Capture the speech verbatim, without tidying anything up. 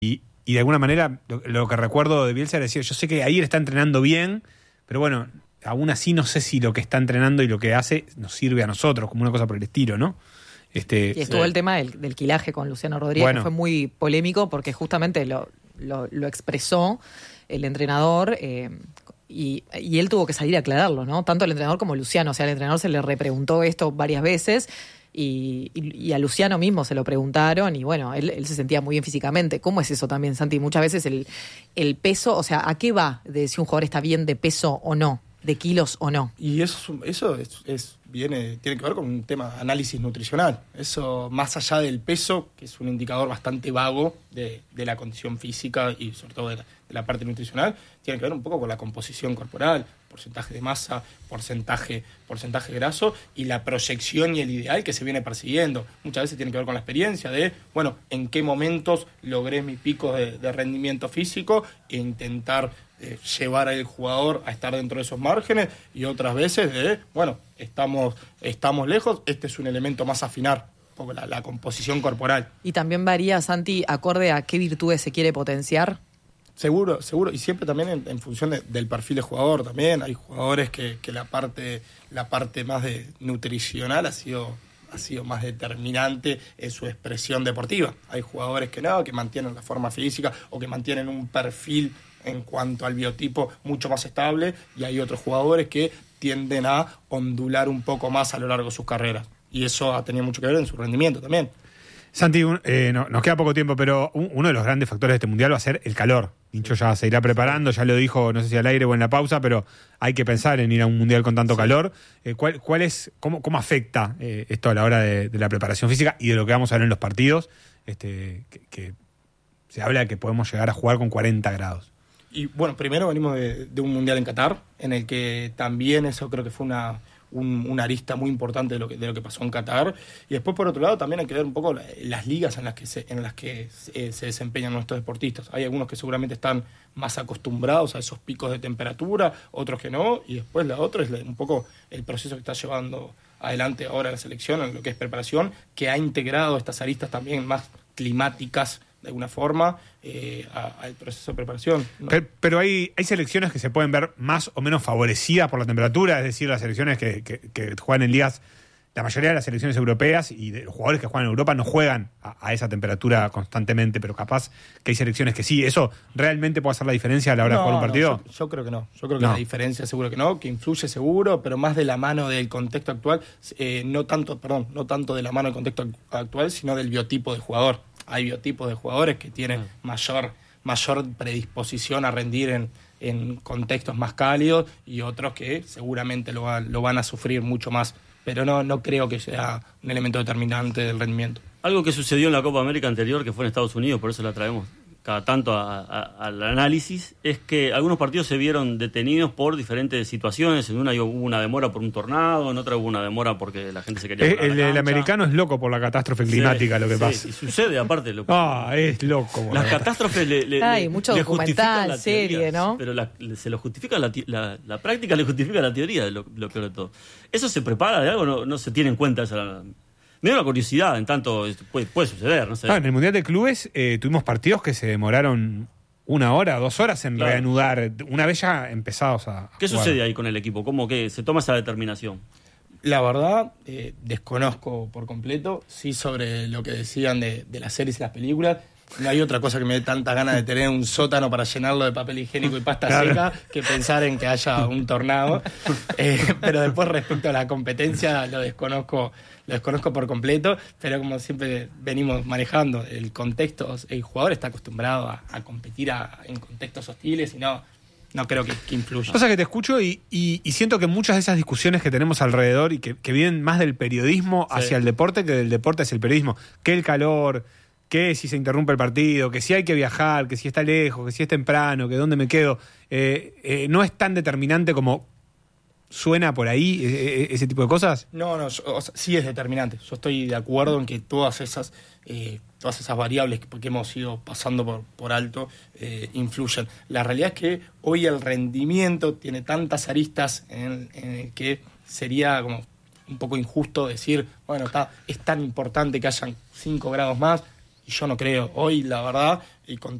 Y, y de alguna manera lo, lo que recuerdo de Bielsa era decir, yo sé que ahí él está entrenando bien, pero bueno, aún así no sé si lo que está entrenando y lo que hace nos sirve a nosotros, como una cosa por el estilo, ¿no? Este, y estuvo sí. el tema del, del quilaje con Luciano Rodríguez, Bueno. que fue muy polémico porque justamente lo, lo, lo expresó el entrenador eh, y, y él tuvo que salir a aclararlo, ¿no? Tanto el entrenador como Luciano. O sea, al entrenador se le repreguntó esto varias veces y, y, y a Luciano mismo se lo preguntaron y bueno, él, él se sentía muy bien físicamente. ¿Cómo es eso también, Santi? Muchas veces el, el peso, o sea, ¿a qué va de si un jugador está bien de peso o no? De kilos o no. Y eso, eso es, es, viene, tiene que ver con un tema de análisis nutricional. Eso, más allá del peso, que es un indicador bastante vago de, de la condición física y sobre todo de la, de la parte nutricional, tiene que ver un poco con la composición corporal, porcentaje de masa, porcentaje, porcentaje graso y la proyección y el ideal que se viene persiguiendo. Muchas veces tiene que ver con la experiencia de, bueno, en qué momentos logré mi pico de, de rendimiento físico e intentar eh, llevar al jugador a estar dentro de esos márgenes y otras veces de, bueno, estamos, estamos lejos, este es un elemento más a afinar, un poco la, la composición corporal. Y también varía, Santi, acorde a qué virtudes se quiere potenciar. Seguro, seguro, y siempre también en, en función de, del perfil de jugador también. Hay jugadores que, que la parte la parte más de nutricional ha sido ha sido más determinante en su expresión deportiva. Hay jugadores que no, que mantienen la forma física o que mantienen un perfil en cuanto al biotipo mucho más estable, y hay otros jugadores que tienden a ondular un poco más a lo largo de sus carreras. Y eso ha tenido mucho que ver en su rendimiento también. Santi, eh, no, nos queda poco tiempo, pero un, uno de los grandes factores de este mundial va a ser el calor. Pincho ya se irá preparando, ya lo dijo, no sé si al aire o en la pausa, pero hay que pensar en ir a un mundial con tanto sí. calor. Eh, ¿cuál, cuál es, cómo, cómo afecta eh, esto a la hora de, de la preparación física y de lo que vamos a ver en los partidos? Este, que, que se habla de que podemos llegar a jugar con cuarenta grados. Y bueno, primero venimos de, de un mundial en Qatar, en el que también eso creo que fue una... Un, una arista muy importante de lo que de lo que pasó en Qatar, y después por otro lado también hay que ver un poco la, las ligas en las que se, en las que eh, se desempeñan nuestros deportistas. Hay algunos que seguramente están más acostumbrados a esos picos de temperatura, otros que no, y después la otra es la, un poco el proceso que está llevando adelante ahora la selección en lo que es preparación, que ha integrado estas aristas también más climáticas de alguna forma eh, a, al proceso de preparación, ¿no? Pero, pero hay, hay selecciones que se pueden ver más o menos favorecidas por la temperatura, es decir, las selecciones que, que, que juegan en ligas, la mayoría de las selecciones europeas y de los jugadores que juegan en Europa no juegan a, a esa temperatura constantemente, pero capaz que hay selecciones que sí. ¿Eso realmente puede hacer la diferencia a la hora no, de jugar un partido? No, yo, yo creo que no. Yo creo que no. la diferencia seguro que no, que influye seguro, pero más de la mano del contexto actual, eh, no tanto, perdón, no tanto de la mano del contexto actual, sino del biotipo de jugador. Hay biotipos de jugadores que tienen mayor, mayor predisposición a rendir en, en contextos más cálidos y otros que seguramente lo, va, lo van a sufrir mucho más. Pero no, no creo que sea un elemento determinante del rendimiento. Algo que sucedió en la Copa América anterior, que fue en Estados Unidos, por eso la traemos cada tanto a, a, al análisis, es que algunos partidos se vieron detenidos por diferentes situaciones. En una hubo una demora por un tornado, en otra hubo una demora porque la gente se quería... Eh, el, el americano es loco por la catástrofe climática, sí, lo que sí, pasa. Y sucede, aparte. Lo que ah, es loco. Las catástrofes le, le, Ay, le, mucho le documental, la serie, teoría, ¿no? Pero la, se lo justifica la, la, la práctica, le justifica la teoría, lo, lo peor de todo. ¿Eso se prepara de algo? No, no se tiene en cuenta esa... Me da una curiosidad, en tanto puede, puede suceder, no sé. Ah, en el Mundial de Clubes eh, tuvimos partidos que se demoraron una hora, dos horas en claro. reanudar, una vez ya empezados a, a ¿Qué jugar? Sucede ahí con el equipo? ¿Cómo que se toma esa determinación? La verdad, eh, desconozco por completo, sí sobre lo que decían de, de las series y las películas. No hay otra cosa que me dé tanta ganas de tener un sótano para llenarlo de papel higiénico y pasta claro. seca que pensar en que haya un tornado. Eh, pero después respecto a la competencia lo desconozco, lo desconozco por completo, pero como siempre venimos manejando, el contexto, el jugador está acostumbrado a, a competir a, en contextos hostiles y no... No creo que, que influya. Pasa que te escucho y, y, y siento que muchas de esas discusiones que tenemos alrededor y que, que vienen más del periodismo hacia sí. el deporte que del deporte hacia el periodismo, que el calor, que si se interrumpe el partido, que si hay que viajar, que si está lejos, que si es temprano, que dónde me quedo, eh, eh, no es tan determinante como suena por ahí eh, ese tipo de cosas. No, no, yo, o sea, sí es determinante. Yo estoy de acuerdo en que todas esas... Eh, todas esas variables que, que hemos ido pasando por, por alto eh, influyen. La realidad es que hoy el rendimiento tiene tantas aristas en, en el que sería como un poco injusto decir, bueno, está, es tan importante que hayan cinco grados más, y Y yo no creo. Hoy, la verdad, y con